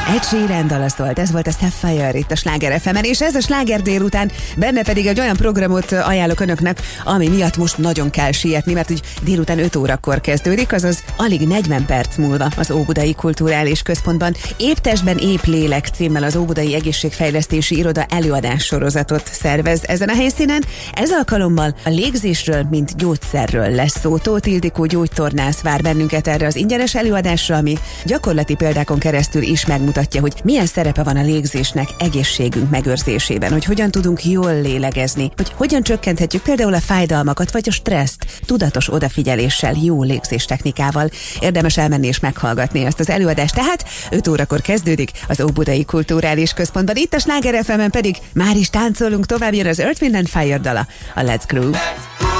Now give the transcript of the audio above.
Ed Sheeran dala szólt, ez volt a Sapphire itt a Sláger FM-en, és ez a Sláger délután, benne pedig egy olyan programot ajánlok önöknek, ami miatt most nagyon kell sietni, mert úgy délután 5 órakor kezdődik, azaz alig 40 perc múlva az Óbudai Kulturális Központban Épp testben, épp lélek címmel az Óbudai Egészségfejlesztési Iroda előadás sorozatot szervez ezen a helyszínen. Ez alkalommal a légzésről, mint gyógyszerről lesz szó. Tóth Ildikó gyógytornász vár bennünket erre az ingyenes előadásra, ami gyakorlati példákon keresztül is megmutatja, hogy milyen szerepe van a légzésnek egészségünk megőrzésében, hogy hogyan tudunk jól lélegezni, hogy hogyan csökkenthetjük például a fájdalmakat vagy a stresszt tudatos odafigyeléssel, jó légzéstechnikával. Érdemes elmenni és meghallgatni ezt az előadást. Tehát 5 órakor kezdődik az Óbudai Kulturális Központban. Itt a Sláger FM-en pedig már is táncolunk, tovább jön az Earth, Wind & Fire dala, a Let's Groove.